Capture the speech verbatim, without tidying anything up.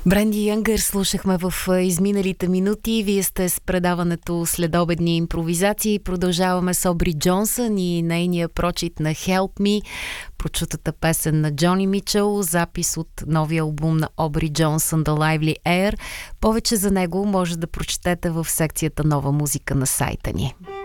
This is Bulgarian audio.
Бренди Янгър слушахме в изминалите минути. Вие сте с предаването Следобедни импровизации. Продължаваме с Обри Джонсън и нейния прочит на Help Me, прочутата песен на Джони Мичъл, запис от новия албум на Обри Джонсън The Lively Air. Повече за него може да прочетете в секцията Нова музика на сайта ни.